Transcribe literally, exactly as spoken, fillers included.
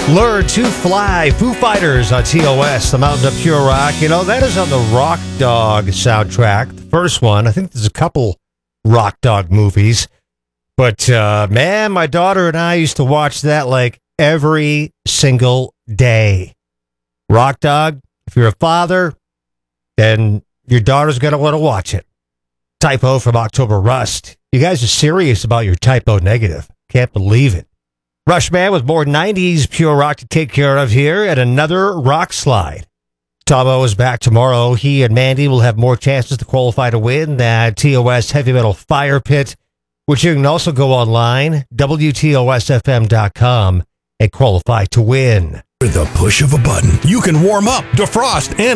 Learn to Fly, Foo Fighters on T O S, the Mountain of Pure Rock. You know, that is on the Rock Dog soundtrack. The first one. I think there's a couple Rock Dog movies. But, uh, man, my daughter and I used to watch that like every single day. Rock Dog, if you're a father, then your daughter's going to want to watch it. Typo from October Rust. You guys are serious about your typo negative. Can't believe it. Rushman with more nineties pure rock to take care of here at another rock slide. Tomo is back tomorrow. He and Mandy will have more chances to qualify to win that T O S Heavy Metal Fire Pit, which you can also go online, W T O S F M dot com, and qualify to win. With the push of a button, you can warm up, defrost, and